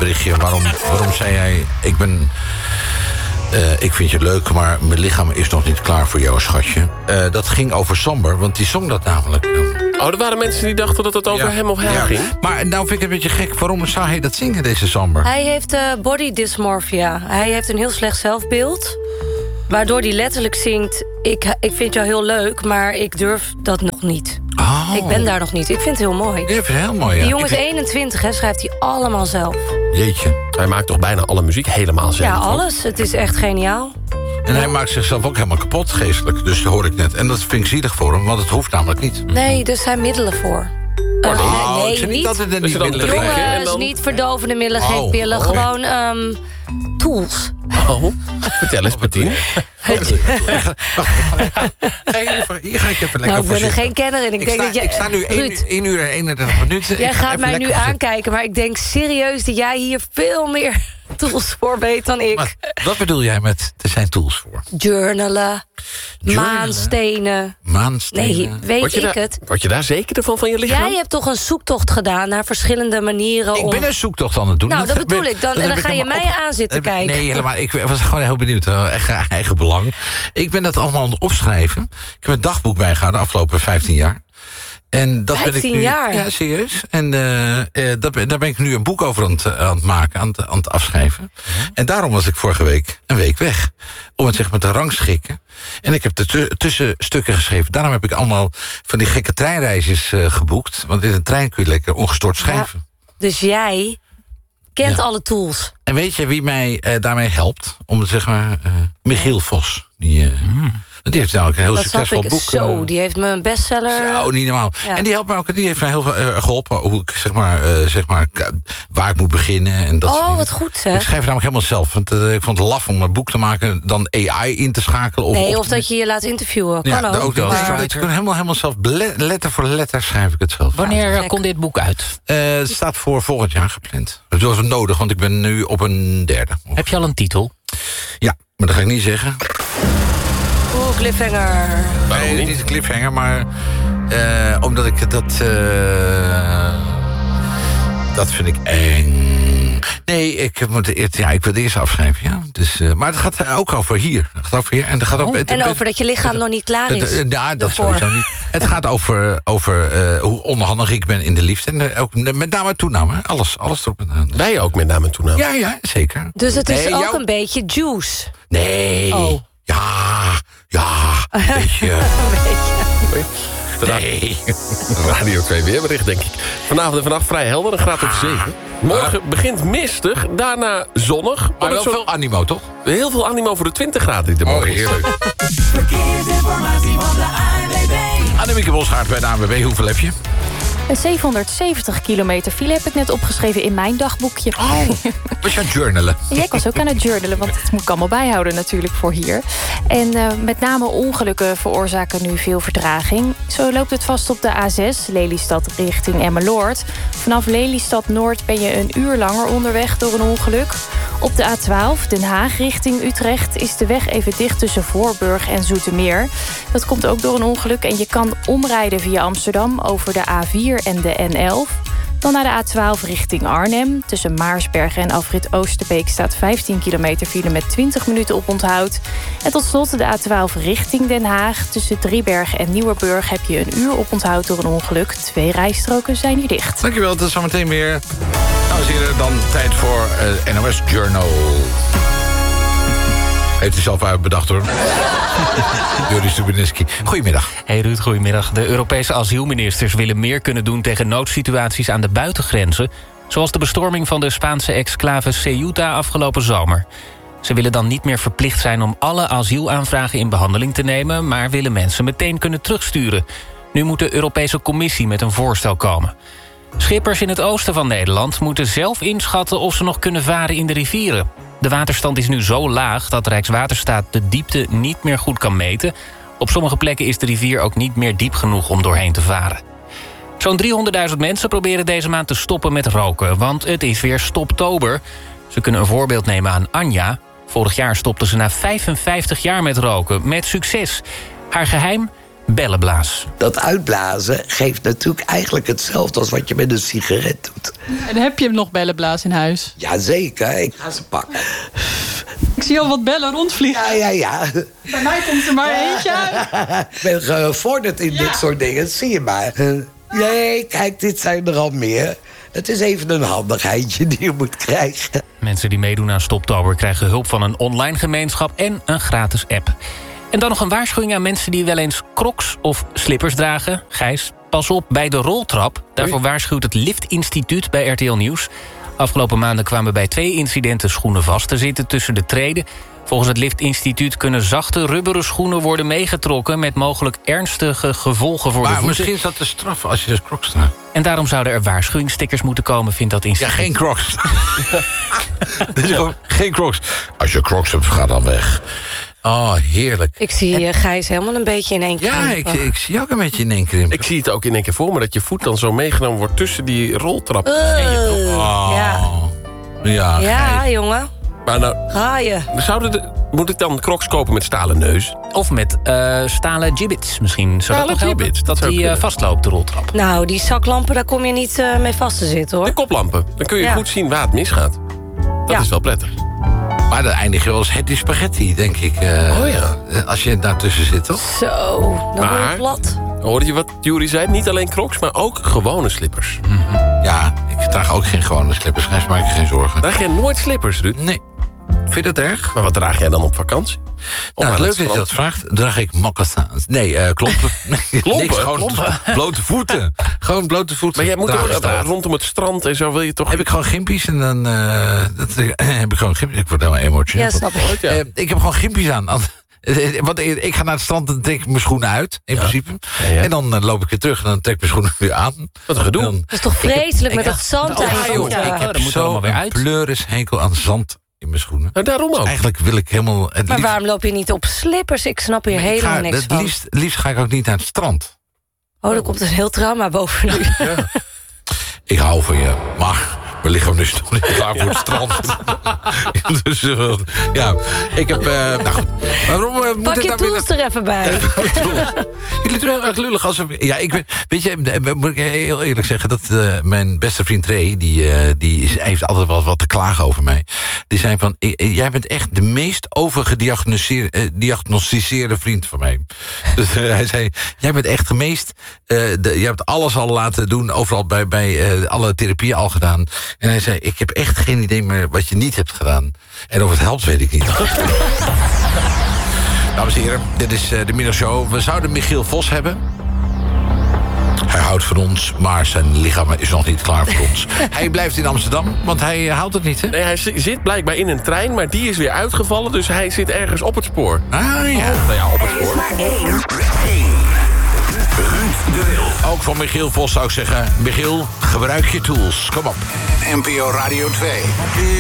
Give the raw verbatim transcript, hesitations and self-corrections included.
berichtje. Waarom, waarom zei jij, ik ben... Uh, ik vind je leuk, maar mijn lichaam is nog niet klaar voor jou, schatje. Uh, dat ging over Samber, want die zong dat namelijk. Oh, er waren mensen die dachten dat het over ja. hem of haar ja. ging? Maar nou vind ik het een beetje gek. Waarom zou hij dat zingen, deze Samber? Hij heeft uh, body dysmorphia. Hij heeft een heel slecht zelfbeeld. Waardoor hij letterlijk zingt... Ik, ik vind jou heel leuk, maar ik durf dat nog niet. Oh. Ik ben daar nog niet. Ik vind het heel mooi. Ik vind het heel mooi, ja. Die jongen is eenentwintig, hè, schrijft hij allemaal zelf. Jeetje. Hij maakt toch bijna alle muziek helemaal zelf? Ja, alles. Het is echt geniaal. En hij maakt zichzelf ook helemaal kapot, geestelijk. Dus dat hoor ik net. En dat vind ik zielig voor hem, want het hoeft namelijk niet. Nee, dus zijn middelen voor. Uh, oh, nee, niet. niet. Dat het niet middelen Jongens, dan... niet verdovende middelen, oh. geen pillen. Oh. Gewoon um, tools. Oh, vertel eens, Bettine. Hier ga ik even lekker nou, ik ben er voor geen kenner in. Ik, ik, denk sta, dat je, ik sta nu één uur en eenendertig minuten. Jij gaat mij nu aankijken, maar ik denk serieus... dat jij hier veel meer tools voor weet dan ik. Maar wat bedoel jij met, er zijn tools voor? Journalen, Journalen? maanstenen. Maanstenen? Nee, weet word je ik daar, het. Word je daar zeker van, van je lichaam? Jij hebt toch een zoektocht gedaan naar verschillende manieren ik om... ben een zoektocht aan het doen. Nou, dat, dat bedoel ben, ik. Dan, en dan ga je mij op... aan zitten kijken. Nee, helemaal. Ik was gewoon heel benieuwd. Echt eigen belang. Ik ben dat allemaal aan het opschrijven. Ik heb een dagboek bijgehouden de afgelopen vijftien jaar. En dat ben ik nu, jaar? Ja, serieus. En uh, uh, dat, daar ben ik nu een boek over aan het, aan het maken, aan het, aan het afschrijven. Ja. En daarom was ik vorige week een week weg. Om het zeg maar te rangschikken. En ik heb de tussenstukken geschreven. Daarom heb ik allemaal van die gekke treinreisjes uh, geboekt. Want in een trein kun je lekker ongestoord schrijven. Ja, dus jij kent ja. alle tools. En weet je wie mij uh, daarmee helpt? Om het zeg maar, uh, Michiel Vos. Die... Uh, mm. Die heeft namelijk een heel dat succesvol ik. boek. Zo, die heeft me een bestseller. Zo, niet normaal. Ja. En die helpt me ook. Die heeft mij heel veel uh, geholpen hoe ik zeg maar, uh, zeg maar waar ik moet beginnen en dat. Oh, wat goed zeg. Ik schrijf het namelijk helemaal zelf. Want uh, ik vond het laf om een boek te maken, dan A I in te schakelen. Of, nee, of, of dat je je laat interviewen. Kan ja, ook. ook dat. Maar... Ik kan helemaal, helemaal zelf letter voor letter schrijf ik het zelf. Wanneer ja, komt dit boek uit? Uh, het staat voor volgend jaar gepland. Dat was nodig, want ik ben nu op een derde. Of... Heb je al een titel? Ja, maar dat ga ik niet zeggen. Oeh, cliffhanger. Nee, niet een cliffhanger, maar uh, omdat ik dat... Uh, dat vind ik eng. Nee, ik moet eerst, ja, ik wil het eerst afschrijven, ja. Dus, uh, maar het gaat ook over hier. Het gaat over hier en het gaat oh, ook, het, en het, over dat je lichaam het, nog niet klaar is. Het, ja, dat sowieso niet. Het gaat over, over uh, hoe onhandig ik ben in de liefde. En uh, ook met name en toename. Alles, alles erop en aan. Wij ook met name en toename. Ja, ja, zeker. Dus het is nee, ook jou... een beetje juice. Nee. Oh. Ja, ja, een beetje. een beetje. Nee. Radio twee weerbericht, denk ik. Vanavond en vannacht vrij helder, een graad of zeven. Morgen begint mistig, daarna zonnig. Maar wel zo... veel animo, toch? Heel veel animo voor de twintig graden die er morgen is. Oh, heerlijk. Verkeersinformatie van de A N W B. Annemieke Bosgaard bij de A N W B, hoeveel heb je? Een zevenhonderdzeventig kilometer file heb ik net opgeschreven in mijn dagboekje. Oh, was je aan het journalen? Ja, ik was ook aan het journalen, want dat moet ik allemaal bijhouden natuurlijk voor hier. En uh, met name ongelukken veroorzaken nu veel vertraging. Zo loopt het vast op de A zes, Lelystad richting Emmeloord. Vanaf Lelystad Noord ben je een uur langer onderweg door een ongeluk. Op de A twaalf, Den Haag richting Utrecht, is de weg even dicht tussen Voorburg en Zoetermeer. Dat komt ook door een ongeluk en je kan omrijden via Amsterdam over de A vier en de N elf. Dan naar de A twaalf richting Arnhem. Tussen Maarsbergen en afrit Oosterbeek staat vijftien kilometer file met twintig minuten op onthoud. En tot slot de A twaalf richting Den Haag. Tussen Driebergen en Nieuwerburg heb je een uur op onthoud door een ongeluk. Twee rijstroken zijn nu dicht. Dankjewel, het is zometeen weer. Dames en heren, dan tijd voor uh, N O S Journal. Heeft u zelf uit bedacht, hoor. Joris Stubenitski. Goedemiddag. Hey Ruud, goedemiddag. De Europese asielministers willen meer kunnen doen tegen noodsituaties aan de buitengrenzen, zoals de bestorming van de Spaanse exclave Ceuta afgelopen zomer. Ze willen dan niet meer verplicht zijn om alle asielaanvragen in behandeling te nemen, maar willen mensen meteen kunnen terugsturen. Nu moet de Europese Commissie met een voorstel komen. Schippers in het oosten van Nederland moeten zelf inschatten of ze nog kunnen varen in de rivieren. De waterstand is nu zo laag dat Rijkswaterstaat de diepte niet meer goed kan meten. Op sommige plekken is de rivier ook niet meer diep genoeg om doorheen te varen. Zo'n driehonderdduizend mensen proberen deze maand te stoppen met roken, want het is weer stoptober. Ze kunnen een voorbeeld nemen aan Anja. Vorig jaar stopte ze na vijfenvijftig jaar met roken, met succes. Haar geheim? bellenblaas. Dat uitblazen geeft natuurlijk eigenlijk hetzelfde als wat je met een sigaret doet. En heb je hem nog bellenblaas in huis? Jazeker, ik ga ze pakken. Ik zie al wat bellen rondvliegen. Ja, ja, ja. Bij mij komt er maar eentje uit. Ik ben gevorderd in Ja. dit soort dingen, zie je maar. Nee, kijk, dit zijn er al meer. Het is even een handigheidje die je moet krijgen. Mensen die meedoen aan Stoptober krijgen hulp van een online gemeenschap en een gratis app. En dan nog een waarschuwing aan mensen die wel eens crocs of slippers dragen. Gijs, pas op bij de roltrap. Daarvoor waarschuwt het Lift Instituut bij R T L Nieuws. Afgelopen maanden kwamen bij twee incidenten schoenen vast te zitten tussen de treden. Volgens het Lift Instituut kunnen zachte rubberen schoenen worden meegetrokken met mogelijk ernstige gevolgen voor Maar de voeten. misschien is dat de straf als je dus crocs draagt. En daarom zouden er waarschuwingsstickers moeten komen, vindt dat Ja, instituut. geen crocs. Dat is gewoon geen crocs. Als je crocs hebt, ga dan weg. Oh, heerlijk. Ik zie uh, Gijs helemaal een beetje in één keer. Ja, ik, ik zie ook een beetje in één keer. Ik zie het ook in één keer voor me, dat je voet dan zo meegenomen wordt tussen die roltrap. Uh, Oh. Ja, Ja, ja Gijs. jongen. Maar nou, Ga je. zouden de, moet ik dan crocs kopen met stalen neus? Of met eh, stalen gibbets misschien. Zou Stalen dat nog helpen? gibbets, dat Dat zou die eh, kunnen. vastloopt, de roltrap. Nou, die zaklampen, daar kom je niet uh, mee vast te zitten, hoor. De koplampen. Dan kun je Ja. goed zien waar het misgaat. Dat Ja. is wel prettig. Maar dan eindig je wel eens het is spaghetti, denk ik. Uh, Oh ja. Als je daartussen zit, toch? Zo, dan word Maar- je plat. Hoorde je wat Juri zei? Niet alleen crocs, maar ook gewone slippers. Ja, ik draag ook geen gewone slippers. Gijs, maak je geen zorgen. Draag jij nooit slippers, Ruud? Nee. Vind je dat erg? Maar wat draag jij dan op vakantie? Of Nou, aan leuk het dat je dat strand? vraagt. Draag ik moccasins. Nee, eh klompen. Nee, Klompen? niks, gewoon Klompen? blote voeten. Gewoon blote voeten. Maar jij moet Dragen toch, staat. rondom het strand en zo wil je toch... Heb ik gewoon gimpies en dan uh, dat, uh, heb ik gewoon gimpies. Ik word helemaal emotioneel. Ja, snap ik. Ja. Uh, ik heb gewoon gimpies aan. Want ik ga naar het strand en trek ik mijn schoenen uit, in principe. Ja, ja. En dan uh, loop ik weer terug en dan trek ik mijn schoenen weer aan. Wat een gedoe. En dan- Dat is toch vreselijk met ik- dat zand aan Ja, je joh, voeten. ik Ja, heb dat moet er allemaal zo'n weer uit. pleurishekel aan zand in mijn schoenen. Nou, daarom ook. Eigenlijk wil ik helemaal... Het Maar liefst, waarom loop je niet op slippers? Ik snap hier ik helemaal ga, niks het van. liefst, liefst ga ik ook niet naar het strand. Oh, er komt een heel trauma boven nu. Ik hou van je, maar mijn lichaam is nog niet klaar voor het strand. Dus uh, ja, ik heb... Uh, nou goed, waarom uh, moet Pak het je nou weer... tools er even bij. Jullie doen heel erg lullig. Als we, ja, ik weet, weet je, eh, moet ik heel eerlijk zeggen... dat uh, mijn beste vriend Ray, die, uh, die is, heeft altijd wel wat te klagen over mij. Die zei van, eh, jij bent echt de meest overgediagnosticeerde vriend van mij. Dus uh, hij zei, jij bent echt de meest... Uh, de, jij hebt alles al laten doen, overal bij, bij uh, alle therapieën al gedaan. En hij zei, ik heb echt geen idee meer wat je niet hebt gedaan. En of het helpt, weet ik niet. Dames en heren, dit is uh, de middagshow. We zouden Michiel Vos hebben. Hij houdt van ons, maar zijn lichaam is nog niet klaar voor ons. Hij blijft in Amsterdam, want hij uh, houdt het niet, hè? Nee, hij zi- zit blijkbaar in een trein, maar die is weer uitgevallen. Dus hij zit ergens op het spoor. Ah, ja. Nou ja, op het Er is spoor. maar één. één. Ruud de Wild. Ook van Michiel Vos zou ik zeggen... Michiel, gebruik je tools. Kom op. N P O Radio twee.